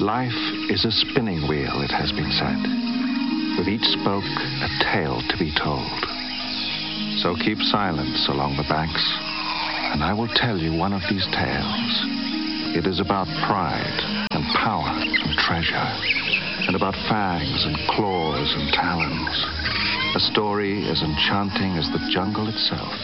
Life is a spinning wheel, it has been said, with each spoke a tale to be told. So keep silence along the banks, and I will tell you one of these tales. It is about pride and power and treasure, and about fangs and claws and talons. A story as enchanting as the jungle itself.